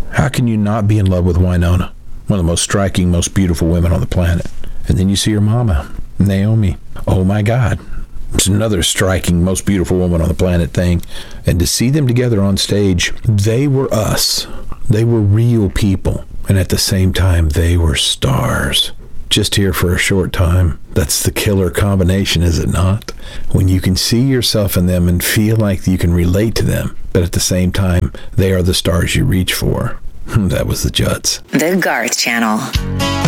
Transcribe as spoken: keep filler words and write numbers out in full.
How can you not be in love with Winona? One of the most striking, most beautiful women on the planet. And then you see her mama, Naomi. Oh my God. It's another striking, most beautiful woman on the planet thing. And to see them together on stage, they were us. They were real people. And at the same time, they were stars. Just here for a short time. That's the killer combination, is it not? When you can see yourself in them and feel like you can relate to them, but at the same time, they are the stars you reach for. That was the Judds. The Garth Channel.